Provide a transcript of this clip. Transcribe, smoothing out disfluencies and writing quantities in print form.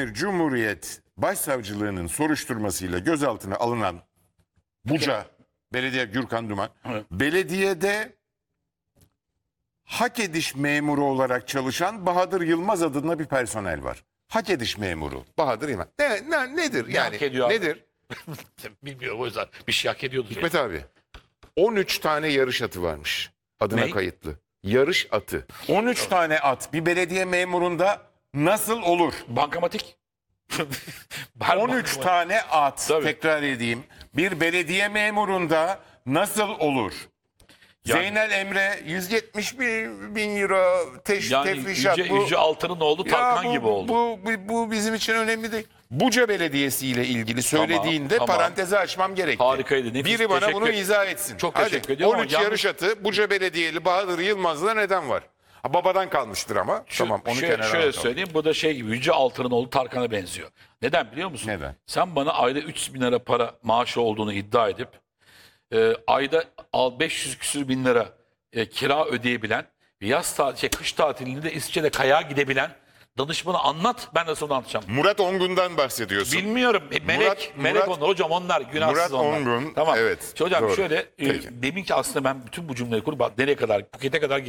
İzmir Cumhuriyet Başsavcılığı'nın soruşturmasıyla gözaltına alınan Buca Belediye Gürkan Duman, Evet. belediyede hak ediş memuru olarak çalışan Bahadır Yılmaz adında bir personel var. Hak ediş memuru Bahadır Yılmaz. Nedir yani? hak ediyor abi? Nedir? Bilmiyorum, o yüzden bir şey hak ediyordur. Hikmet abi 13 tane yarış atı varmış adına Ne? kayıtlı. Yarış atı. 13 tane at bir belediye memurunda nasıl olur? Bankamatik. 13 tane at, Tabii. tekrar edeyim, bir belediye memurunda nasıl olur? Yani- Zeynel Emre 171 bin euro tefrişat. Yüce Altan'ın oğlu Tarkan gibi oldu. Bu bizim için önemli değil. Buca Belediyesi ile ilgili söylediğinde tamam. parantezi açmam gerekti. Harikaydı, nefis. Biri bana Teşekkür bunu ederim. izah etsin. Çok Hadi, teşekkür ediyorum 13 ama yarış atı Buca Belediyeli Bahadır Yılmaz'da neden var? Ha, babadan kalmıştır ama. Tamam onu kenara Şöyle alalım. söyleyeyim, bu da şey gibi, Yüce Altan'ın oğlu Tarkan'a benziyor. Neden biliyor musun? Neden? Sen bana ayda 300 bin lira para maaşı olduğunu iddia edip ayda 500 küsür bin lira kira ödeyebilen, kış tatilinde de İsviçre'de kayağa gidebilen danışmanı anlat, ben nasıl anlatacağım? Murat Ongun'dan bahsediyorsun. Bilmiyorum. Melek onlar. Hocam onlar günahsız Murat onlar. Ongun, Tamam. evet, Hocam doğru. şöyle Peki. demin ki aslında ben bütün bu cümleleri kurup nereye kadar, Phuket'e kadar